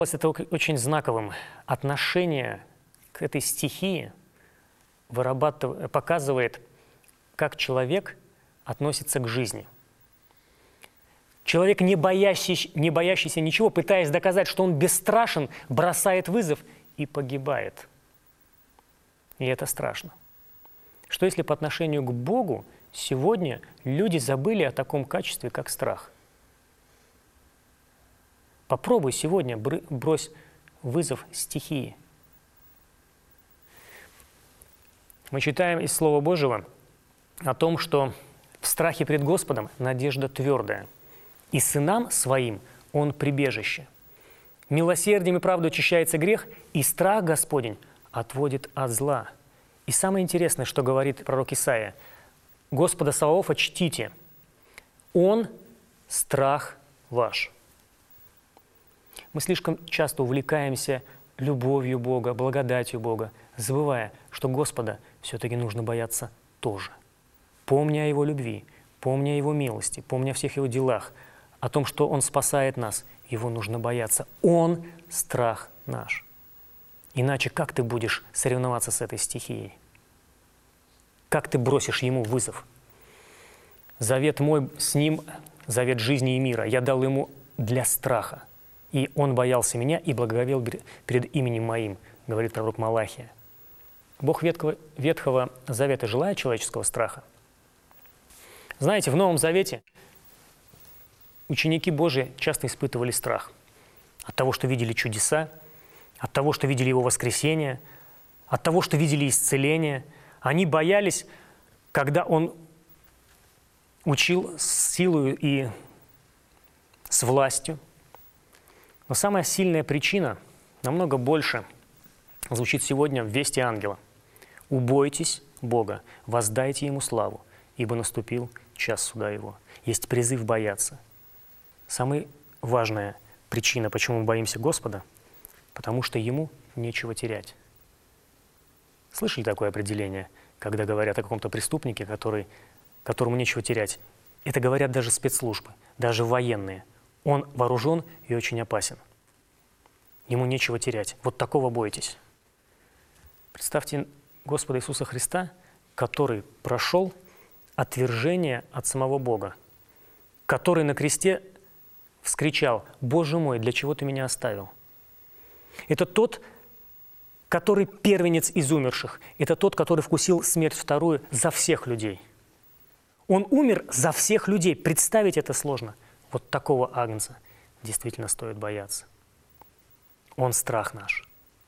Это очень знаковым. Отношение к этой стихии показывает, как человек относится к жизни. Человек, не боящийся ничего, пытаясь доказать, что он бесстрашен, бросает вызов и погибает. И это страшно. Что если по отношению к Богу сегодня люди забыли о таком качестве, как страх? Попробуй сегодня брось вызов стихии. Мы читаем из Слова Божьего о том, что в страхе пред Господом надежда твердая, и сынам своим Он прибежище. Милосердием и правдой очищается грех, и страх Господень отводит от зла. И самое интересное, что говорит пророк Исаия: Господа Саваофа чтите, Он страх ваш. Мы слишком часто увлекаемся любовью Бога, благодатью Бога, забывая, что Господа все-таки нужно бояться тоже. Помня о Его любви, помня о Его милости, помня о всех Его делах, о том, что Он спасает нас, Его нужно бояться. Он – страх наш. Иначе как ты будешь соревноваться с этой стихией? Как ты бросишь Ему вызов? Завет мой с Ним, завет жизни и мира, я дал Ему для страха. И Он боялся меня и благоговел перед именем Моим, говорит пророк Малахия. Бог Ветхого Завета желает человеческого страха. Знаете, в Новом Завете ученики Божии часто испытывали страх от того, что видели чудеса, от того, что видели Его воскресение, от того, что видели исцеление. Они боялись, когда Он учил с силой и с властью. Но самая сильная причина, намного больше, звучит сегодня в вести ангела. «Убойтесь Бога, воздайте Ему славу, ибо наступил час суда Его». Есть призыв бояться. Самая важная причина, почему мы боимся Господа, потому что Ему нечего терять. Слышали такое определение, когда говорят о каком-то преступнике, которому нечего терять? Это говорят даже спецслужбы, даже военные. Он вооружен и очень опасен. Ему нечего терять. Вот такого бойтесь. Представьте Господа Иисуса Христа, который прошел отвержение от самого Бога, который на кресте вскричал: «Боже мой, для чего ты меня оставил?» Это тот, который первенец из умерших. Это тот, который вкусил смерть вторую за всех людей. Он умер за всех людей. Представить это сложно. Вот такого агнца действительно стоит бояться. Он страх наш.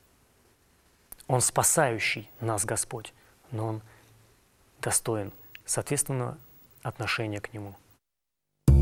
Он спасающий нас Господь, но Он достоин соответственного отношения к Нему.